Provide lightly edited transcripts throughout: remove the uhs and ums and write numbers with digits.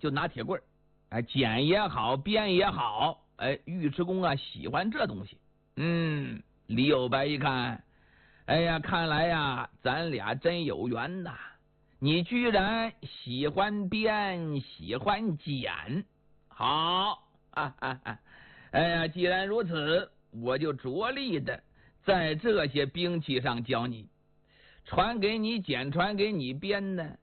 就拿铁棍儿，剪也好，编也好，尉迟恭啊喜欢这东西。李有白一看，哎呀，看来呀，咱俩真有缘呐！你居然喜欢编，喜欢剪，好哎呀，既然如此，我就着力的在这些兵器上教你，传给你剪，传给你编呢。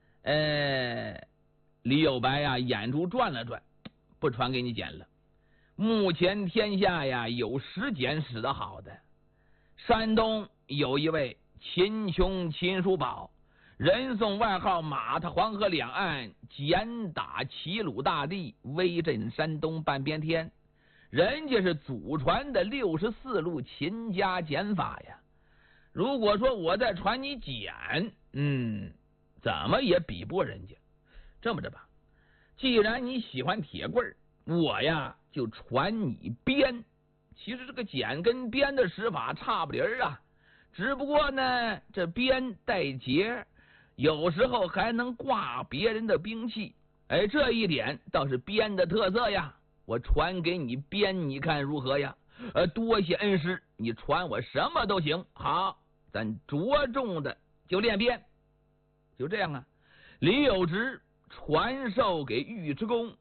李有白呀，眼珠转了转，不传给你剪了。目前天下呀，有10剪使得好的。山东有一位秦琼秦叔宝，人送外号马踏黄河两岸，剪打齐鲁大地，威震山东半边天。人家是祖传的64路秦家剪法呀。如果说我再传你剪，怎么也比不过人家。这么着吧，既然你喜欢铁棍，我呀就传你编。其实这个剪跟编的使法差不离啊，只不过呢，这编带节，有时候还能挂别人的兵器。这一点倒是编的特色呀。我传给你编，你看如何呀？多谢恩师，你传我什么都行。好，咱着重的就练编。就这样啊，李有直传授给尉迟恭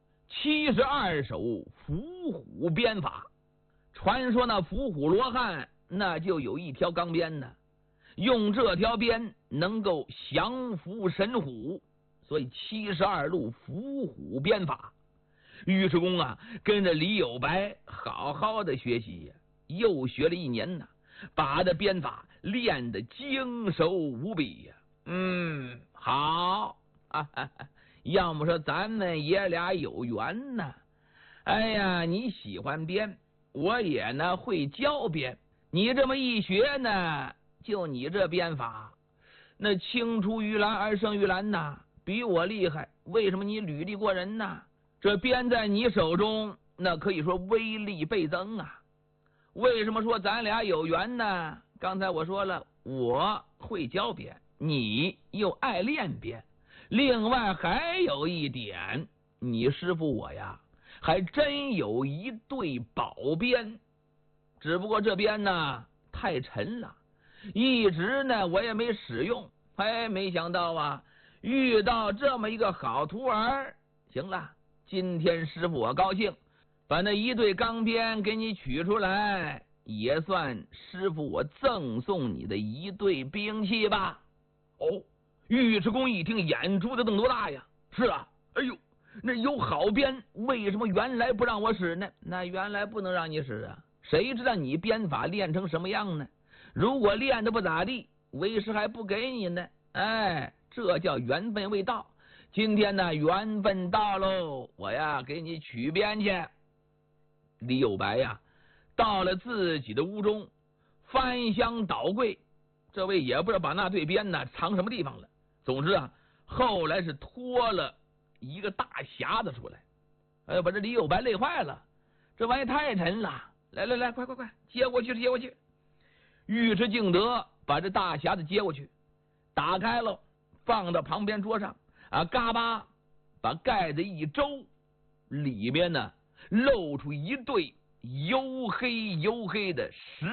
72手伏虎鞭法。传说那伏虎罗汉那就有一条钢鞭呢，用这条鞭能够降服神虎，所以72路伏虎鞭法。尉迟恭啊，跟着李有白好好的学习呀，又学了1年呢，把这鞭法练得精熟无比呀。好要么说咱们爷俩有缘呢。哎呀，你喜欢编，我也呢会教编。你这么一学呢，就你这编法，那青出于蓝而胜于蓝呐，比我厉害。为什么你履历过人呐？这编在你手中，那可以说威力倍增啊。为什么说咱俩有缘呢？刚才我说了，我会教编，你又爱练编。另外还有一点，你师傅我呀，还真有一对宝鞭，只不过这鞭呢太沉了，一直呢我也没使用。没想到啊，遇到这么一个好徒儿。行了，今天师傅我高兴，把那一对钢鞭给你取出来，也算师傅我赠送你的一对兵器吧。尉迟恭一听，眼珠子瞪多大呀！是啊，哎呦，那有好鞭，为什么原来不让我使呢？那原来不能让你使啊，谁知道你鞭法练成什么样呢？如果练得不咋地，为师还不给你呢。这叫缘分未到。今天呢，缘分到喽，我呀给你取鞭去。李有白呀，到了自己的屋中，翻箱倒柜，这位也不知道把那对鞭呢藏什么地方了。总之啊，后来是拖了一个大匣子出来，把这李有白累坏了，这玩意太沉了，来，快，接过去。尉迟敬德把这大匣子接过去，打开了，放到旁边桌上，嘎巴把盖子一周，里面呢露出一对黝黑的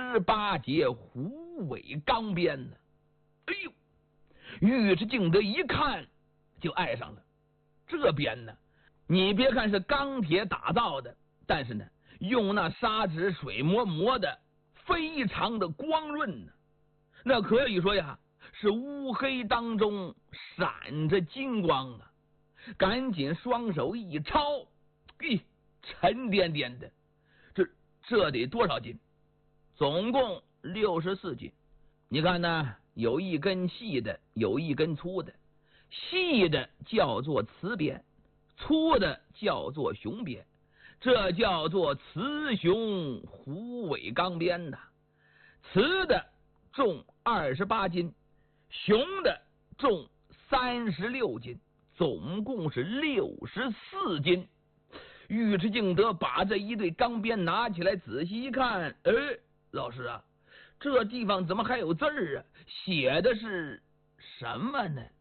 18节虎尾钢鞭呢。尉迟敬德一看就爱上了这鞭呢。你别看是钢铁打造的，但是呢，用那砂纸水磨的非常的光润呢，那可以说呀，是乌黑当中闪着金光啊。赶紧双手一抄，沉甸甸的，这得多少斤？总共64斤。你看呢，有一根细的，有一根粗的。细的叫做雌鞭，粗的叫做雄鞭，这叫做雌雄虎尾钢鞭呐。雌的重28斤，雄的重36斤，总共是64斤。尉迟敬德把这一对钢鞭拿起来仔细一看，老师啊，这地方怎么还有字儿啊？写的是什么呢？